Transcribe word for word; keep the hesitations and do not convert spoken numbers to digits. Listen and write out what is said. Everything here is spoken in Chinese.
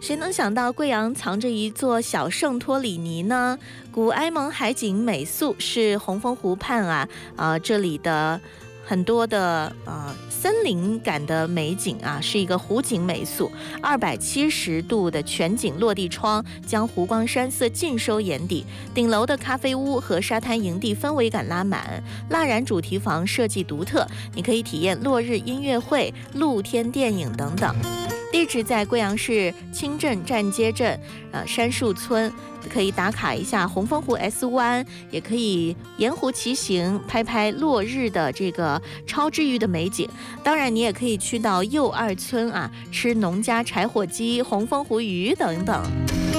谁能想到贵阳藏着一座小圣托里尼呢？古埃蒙海景美宿是红枫湖畔啊，呃，这里的很多的呃森林感的美景啊，是一个湖景美宿，二百七十度的全景落地窗，将湖光山色尽收眼底。顶楼的咖啡屋和沙滩营地氛围感拉满，蜡染主题房设计独特，你可以体验落日音乐会、露天电影等等。地址在贵阳市清镇站街镇呃山树村，可以打卡一下红枫湖 S 湾，也可以沿湖骑行，拍拍落日的这个超治愈的美景。当然，你也可以去到右二村啊，吃农家柴火鸡、红枫湖鱼等等。